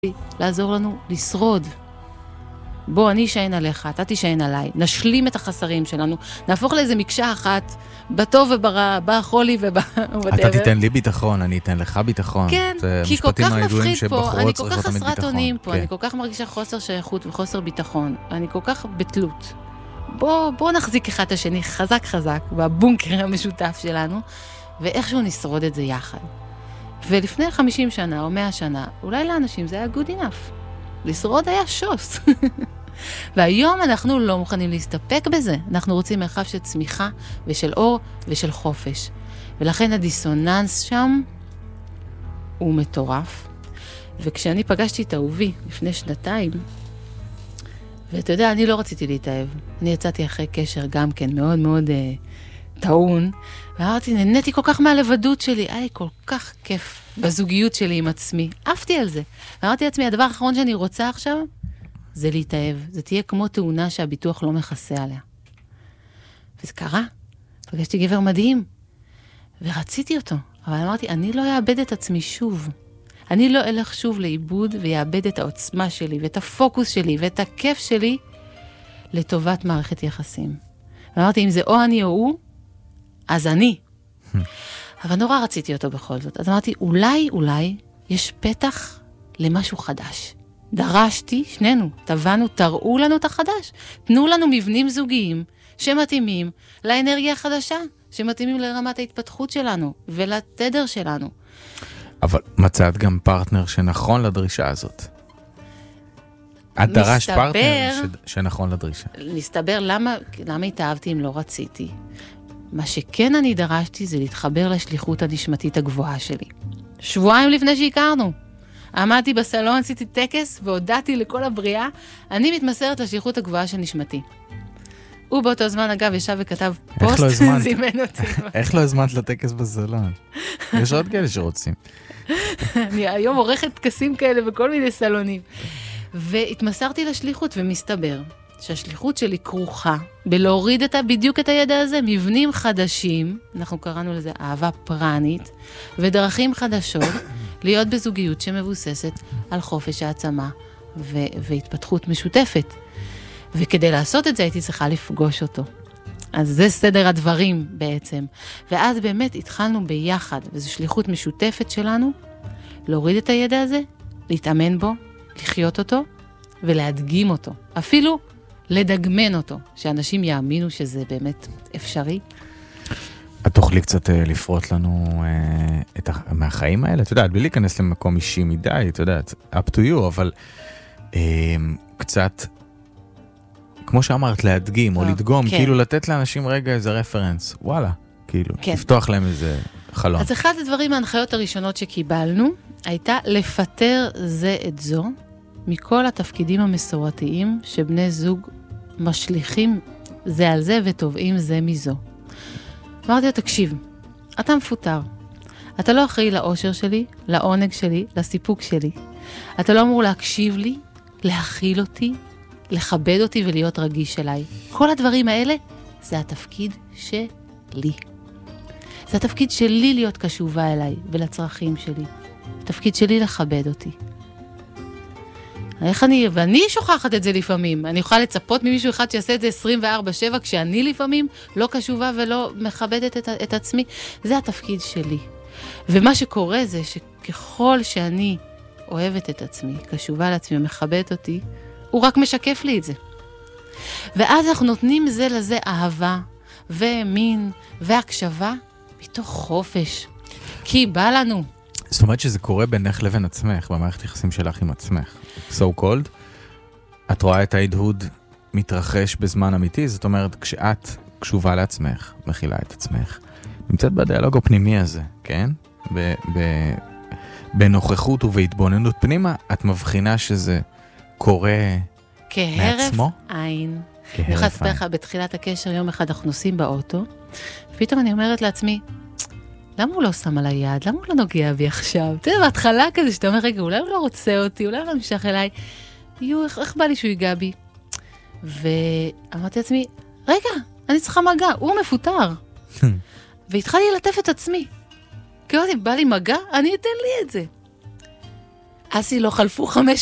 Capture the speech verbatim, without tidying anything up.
לעזור לנו לשרוד. בוא, אני אשען עליך, אתה תשען עליי, נשלים את החסרים שלנו, נהפוך לאיזה מקשה אחת, בטוב וברע, בחולי ובטבע. אתה תיתן לי ביטחון, אני אתן לך ביטחון. כן, כי כל כך מפחיד פה, אני כל כך חסרת אונים פה, אני כל כך מרגישה חוסר שייכות וחוסר ביטחון, אני כל כך בתלות. בוא, בוא נחזיק אחד את השני חזק חזק, בבונקר המשותף שלנו, ואיכשהו נשרוד את זה יחד. ולפני חמישים שנה או מאה שנה, אולי לאנשים זה היה good enough. לשרוד היה שוס. והיום אנחנו לא מוכנים להסתפק בזה. אנחנו רוצים מרחב של צמיחה ושל אור ושל חופש. ולכן הדיסוננס שם הוא מטורף. וכשאני פגשתי את אהובי לפני שנתיים, ואתה יודע, אני לא רציתי להתאהב. אני יצאתי אחרי קשר גם כן מאוד מאוד אה, טעון, ואמרתי, נהניתי כל כך מהלבדות שלי, היי, כל כך כיף בזוגיות שלי עם עצמי. עפתי על זה. ואמרתי לעצמי, הדבר האחרון שאני רוצה עכשיו, זה להתאהב. זה תהיה כמו תאונה שהביטוח לא מכסה עליה. וזה קרה. פגשתי גבר מדהים. ורציתי אותו. אבל אמרתי, אני לא אאבד את עצמי שוב. אני לא אלך שוב לאיבוד ויאבד את העוצמה שלי, ואת הפוקוס שלי, ואת הכיף שלי, לטובת מערכת יחסים. ואמרתי, אם זה או אני או הוא, אז אני. אבל נורא רציתי אותו בכל זאת. אז אמרתי, אולי, אולי, יש פתח למשהו חדש. דרשתי, שנינו, טבענו, תראו לנו את החדש. תנו לנו מבנים זוגיים שמתאימים לאנרגיה החדשה, שמתאימים לרמת ההתפתחות שלנו ולתדר שלנו. אבל מצאת גם פרטנר שנכון לדרישה הזאת. את דרשת פרטנר ש... שנכון לדרישה. מסתבר, למה, למה התאהבתי אם לא רציתי? מה שכן אני דרשתי זה להתחבר לשליחות הנשמתית הגבוהה שלי. שבועיים לפני שהכרנו. עמדתי בסלון, עשיתי טקס והודעתי לכל הבריאה, אני מתמסרת לשליחות הגבוהה של נשמתי. הוא באותו זמן, אגב, ישב וכתב פוסט, זימן אותי. איך לא הזמנת לטקס בסלון? יש עוד כאלה שרוצים. אני היום עורכת טקסים כאלה בכל מיני סלונים. והתמסרתי לשליחות, ומסתבר שהשליחות שלי כרוכה בלהוריד את, בדיוק את הידע הזה, מבנים חדשים, אנחנו קראנו לזה אהבה פרנית, ודרכים חדשות, להיות בזוגיות שמבוססת על חופש העצמה ו- והתפתחות משותפת. וכדי לעשות את זה הייתי צריכה לפגוש אותו. אז זה סדר הדברים בעצם. ואז באמת התחלנו ביחד, וזו שליחות משותפת שלנו, להוריד את הידע הזה, להתאמן בו, לחיות אותו, ולהדגים אותו. אפילו לדגמן אותו, שאנשים יאמינו שזה באמת אפשרי. את תוכלי קצת לפרוט לנו את מהחיים האלה? את יודעת, בלי להיכנס למקום אישי מדי, את יודעת, up to you, אבל קצת, כמו שאמרת, להדגים או לדגום, כאילו לתת לאנשים רגע איזה רפרנס, וואלה, כאילו, לפתוח להם איזה חלום. אז אחד הדברים, ההנחיות הראשונות שקיבלנו, הייתה לפטר זה את זו, מכל התפקידים המסורתיים שבני זוג משליכים זה על זה וטובעים זה מזו. אמרתי לו, תקשיב, אתה מפוטר. אתה לא אחראי לאושר שלי, לעונג שלי, לסיפוק שלי. אתה לא אמור להקשיב לי, להכיל אותי, לכבד אותי ולהיות רגיש אליי. כל הדברים האלה זה התפקיד שלי. זה התפקיד שלי להיות קשובה אליי ולצרכים שלי. התפקיד שלי לכבד אותי. איך אני, ואני שוכחת את זה לפעמים. אני יכולה לצפות ממישהו אחד שיעשה את זה עשרים וארבע שבע, כשאני לפעמים לא קשובה ולא מכבדת את, את עצמי. זה התפקיד שלי. ומה שקורה זה שככל שאני אוהבת את עצמי, קשובה לעצמי ומכבדת אותי, הוא רק משקף לי את זה. ואז אנחנו נותנים זה לזה אהבה ומין והקשבה מתוך חופש. כי בא לנו. זאת אומרת שזה קורה בינך לבין עצמך, במערכת יחסים שלך עם עצמך. So called, את רואה את ההדהוד מתרחש בזמן אמיתי, זאת אומרת, כשאת קשובה לעצמך, מכילה את עצמך, נמצאת בדיאלוג הפנימי הזה, כן? ב- ב- בנוכחות ובהתבוננות פנימה, את מבחינה שזה קורה מעצמו? כהרף עין. אני יכולה לספר לך, בתחילת הקשר, יום אחד אנחנו נוסעים באוטו, ופתאום אני אומרת לעצמי, למה הוא לא שם על היד? למה הוא לא נוגע בי עכשיו? אתה יודע, בהתחלה כזה, שאתה אומר, רגע, אולי הוא לא רוצה אותי, אולי הוא לא נמשך אליי. יו, איך, איך בא לי שהוא ייגע בי? ואמרתי לעצמי, רגע, אני צריכה מגע, הוא מפוטר. והתחלתי ללטף את עצמי. כי אמרתי, בא לי מגע, אני אתן לי את זה. אסי, לא חלפו חמש